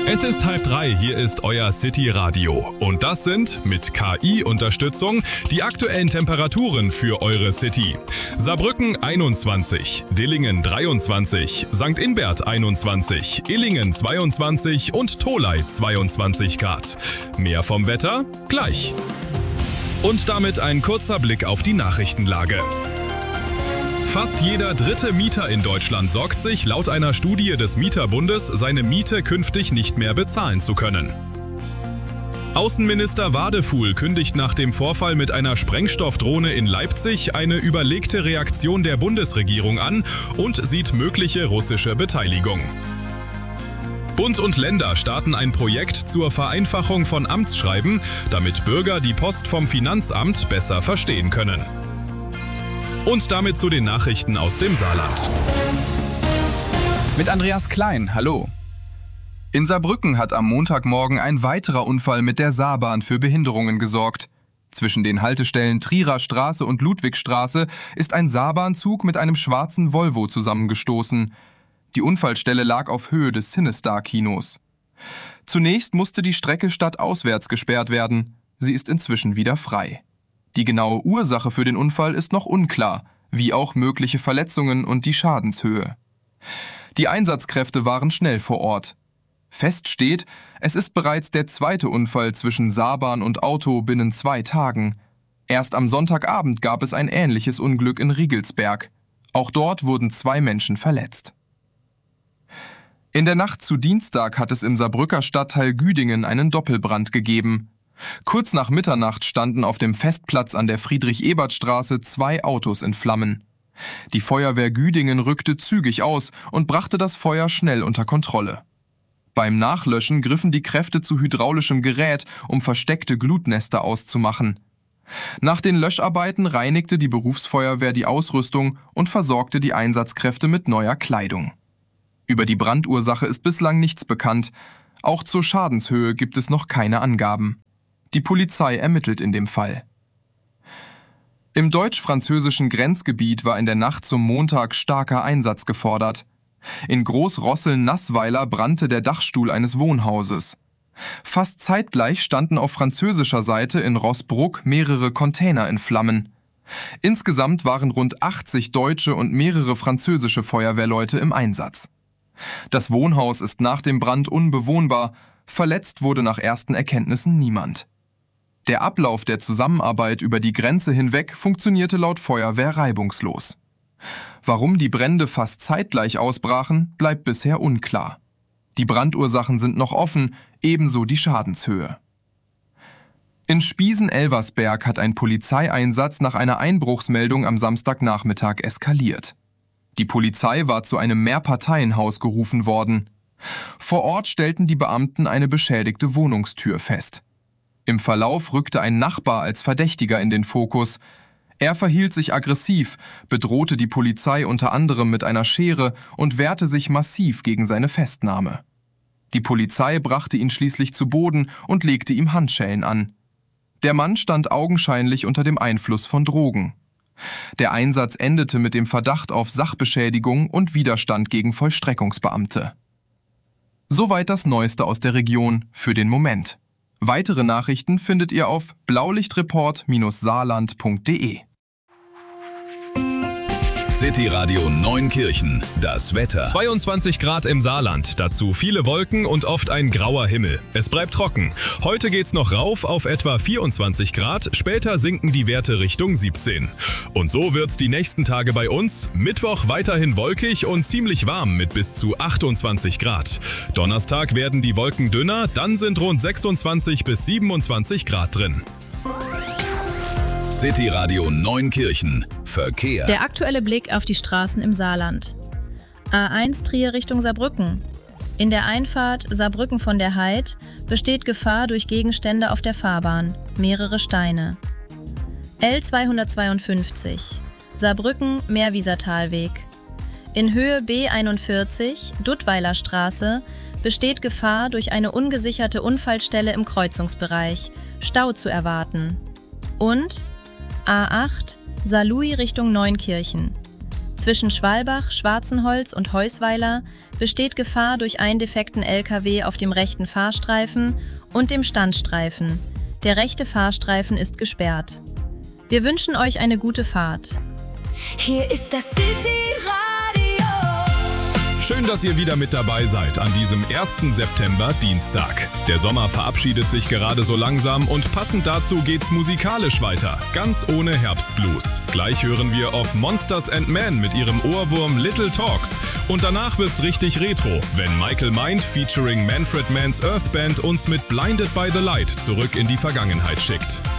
Es ist 2:30, hier ist euer City Radio. Und das sind, mit KI-Unterstützung, die aktuellen Temperaturen für eure City. Saarbrücken 21, Dillingen 23, St. Inbert 21, Illingen 22 und Tholey 22 Grad. Mehr vom Wetter gleich. Und damit ein kurzer Blick auf die Nachrichtenlage. Fast jeder dritte Mieter in Deutschland sorgt sich, laut einer Studie des Mieterbundes, seine Miete künftig nicht mehr bezahlen zu können. Außenminister Wadefuhl kündigt nach dem Vorfall mit einer Sprengstoffdrohne in Leipzig eine überlegte Reaktion der Bundesregierung an und sieht mögliche russische Beteiligung. Bund und Länder starten ein Projekt zur Vereinfachung von Amtsschreiben, damit Bürger die Post vom Finanzamt besser verstehen können. Und damit zu den Nachrichten aus dem Saarland. Mit Andreas Klein, hallo. In Saarbrücken hat am Montagmorgen ein weiterer Unfall mit der Saarbahn für Behinderungen gesorgt. Zwischen den Haltestellen Trierer Straße und Ludwigstraße ist ein Saarbahnzug mit einem schwarzen Volvo zusammengestoßen. Die Unfallstelle lag auf Höhe des CineStar-Kinos. Zunächst musste die Strecke stadtauswärts gesperrt werden. Sie ist inzwischen wieder frei. Die genaue Ursache für den Unfall ist noch unklar, wie auch mögliche Verletzungen und die Schadenshöhe. Die Einsatzkräfte waren schnell vor Ort. Fest steht, es ist bereits der zweite Unfall zwischen Saarbahn und Auto binnen 2 Tagen. Erst am Sonntagabend gab es ein ähnliches Unglück in Riegelsberg. Auch dort wurden 2 Menschen verletzt. In der Nacht zu Dienstag hat es im Saarbrücker Stadtteil Güdingen einen Doppelbrand gegeben. Kurz nach Mitternacht standen auf dem Festplatz an der Friedrich-Ebert-Straße 2 Autos in Flammen. Die Feuerwehr Güdingen rückte zügig aus und brachte das Feuer schnell unter Kontrolle. Beim Nachlöschen griffen die Kräfte zu hydraulischem Gerät, um versteckte Glutnester auszumachen. Nach den Löscharbeiten reinigte die Berufsfeuerwehr die Ausrüstung und versorgte die Einsatzkräfte mit neuer Kleidung. Über die Brandursache ist bislang nichts bekannt. Auch zur Schadenshöhe gibt es noch keine Angaben. Die Polizei ermittelt in dem Fall. Im deutsch-französischen Grenzgebiet war in der Nacht zum Montag starker Einsatz gefordert. In Großrosseln-Nassweiler brannte der Dachstuhl eines Wohnhauses. Fast zeitgleich standen auf französischer Seite in Roßbruck mehrere Container in Flammen. Insgesamt waren rund 80 deutsche und mehrere französische Feuerwehrleute im Einsatz. Das Wohnhaus ist nach dem Brand unbewohnbar, verletzt wurde nach ersten Erkenntnissen niemand. Der Ablauf der Zusammenarbeit über die Grenze hinweg funktionierte laut Feuerwehr reibungslos. Warum die Brände fast zeitgleich ausbrachen, bleibt bisher unklar. Die Brandursachen sind noch offen, ebenso die Schadenshöhe. In Spiesen-Elversberg hat ein Polizeieinsatz nach einer Einbruchsmeldung am Samstagnachmittag eskaliert. Die Polizei war zu einem Mehrparteienhaus gerufen worden. Vor Ort stellten die Beamten eine beschädigte Wohnungstür fest. Im Verlauf rückte ein Nachbar als Verdächtiger in den Fokus. Er verhielt sich aggressiv, bedrohte die Polizei unter anderem mit einer Schere und wehrte sich massiv gegen seine Festnahme. Die Polizei brachte ihn schließlich zu Boden und legte ihm Handschellen an. Der Mann stand augenscheinlich unter dem Einfluss von Drogen. Der Einsatz endete mit dem Verdacht auf Sachbeschädigung und Widerstand gegen Vollstreckungsbeamte. Soweit das Neueste aus der Region für den Moment. Weitere Nachrichten findet ihr auf blaulichtreport-saarland.de. City Radio Neunkirchen, das Wetter. 22 Grad im Saarland, dazu viele Wolken und oft ein grauer Himmel. Es bleibt trocken. Heute geht's noch rauf auf etwa 24 Grad, später sinken die Werte Richtung 17. Und so wird's die nächsten Tage bei uns. Mittwoch weiterhin wolkig und ziemlich warm mit bis zu 28 Grad. Donnerstag werden die Wolken dünner, dann sind rund 26 bis 27 Grad drin. City Radio Neunkirchen. Verkehr. Der aktuelle Blick auf die Straßen im Saarland. A1 Trier Richtung Saarbrücken. In der Einfahrt Saarbrücken von der Heid besteht Gefahr durch Gegenstände auf der Fahrbahn, mehrere Steine. L252 Saarbrücken Meerwiesertalweg. In Höhe B41 Duttweiler Straße besteht Gefahr durch eine ungesicherte Unfallstelle im Kreuzungsbereich, Stau zu erwarten. Und A8 Saarlouis Richtung Neunkirchen. Zwischen Schwalbach, Schwarzenholz und Heusweiler besteht Gefahr durch einen defekten LKW auf dem rechten Fahrstreifen und dem Standstreifen. Der rechte Fahrstreifen ist gesperrt. Wir wünschen euch eine gute Fahrt. Hier ist das City-Radio. Schön, dass ihr wieder mit dabei seid an diesem 1. September, Dienstag. Der Sommer verabschiedet sich gerade so langsam und passend dazu geht's musikalisch weiter, ganz ohne Herbstblues. Gleich hören wir auf Monsters and Men mit ihrem Ohrwurm Little Talks. Und danach wird's richtig retro, wenn Michael Mind featuring Manfred Mann's Earth Band uns mit Blinded by the Light zurück in die Vergangenheit schickt.